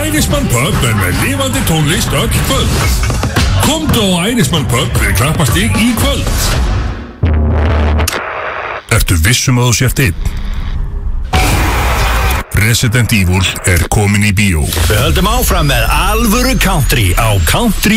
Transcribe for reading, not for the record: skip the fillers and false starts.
Ærismann Pub með lifandi tónlist öll kvöld. Komdu á Ærismann Pub við Klappastíg í kvöld. Ertu vissum að þú sért einn? Resident Evil komin í bíó. Við höldum áfram með alvöru country á Country